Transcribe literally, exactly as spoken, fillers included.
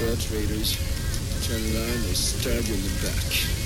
sports raiders. Turn around, they stab you in the back.